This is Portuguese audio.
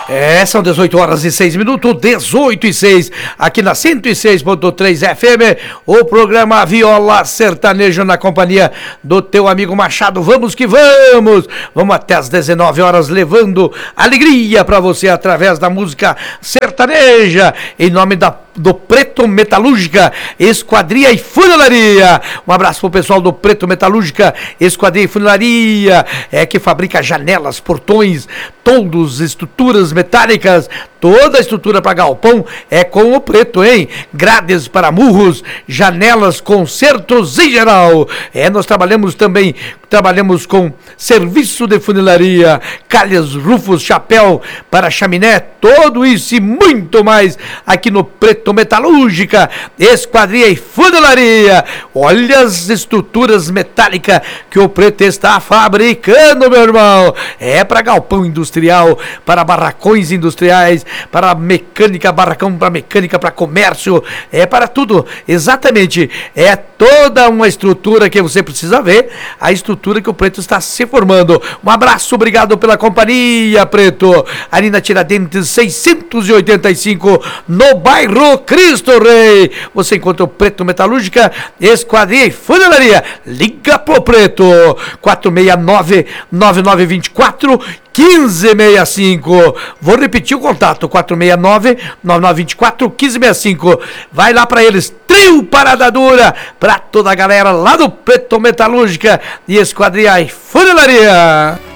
São 18 horas e 6 minutos, 18 e 6, aqui na 106.3 FM, o programa Viola Sertanejo na companhia do teu amigo Machado. Vamos que vamos! Vamos até as 19 horas levando alegria para você através da música sertaneja, em nome do Preto Metalúrgica, Esquadria e Funilaria. Um abraço pro pessoal do Preto Metalúrgica, Esquadria e Funilaria, que fabrica janelas, portões, toldos, estruturas metálicas, toda a estrutura para galpão é com o Preto, hein? Grades para murros, janelas, concertos em geral. Nós trabalhamos com serviço de funilaria, calhas, rufos, chapéu para chaminé, tudo isso e muito mais aqui no Preto Metalúrgica, Esquadria e Funilaria. Olha as estruturas metálicas que o Preto está fabricando, meu irmão. É para galpão industrial, para barracões industriais, para mecânica, barracão para mecânica, para comércio, para tudo, exatamente, é toda uma estrutura que você precisa ver, a estrutura que o Preto está se formando. Um abraço, obrigado pela companhia, Preto. Ali na Tiradentes 685, no bairro Cristo Rei, você encontra o Preto Metalúrgica, Esquadria e Funilaria. Liga pro Preto, 469-9924-1565. Vou repetir o contato, 469-9924-1565. Vai lá para eles, trio Parada Dura, para toda a galera lá do Preto Metalúrgica e Esquadria e Funilaria.